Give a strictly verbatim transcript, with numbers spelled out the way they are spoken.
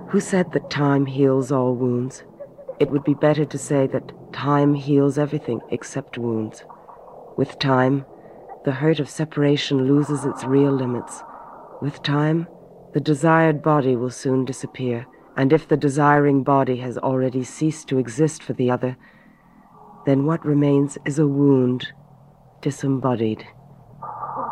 Who said that time heals all wounds? It would be better to say that time heals everything except wounds. With time, the hurt of separation loses its real limits. With time, the desired body will soon disappear, and if the desiring body has already ceased to exist for the other, then what remains is a wound, disembodied.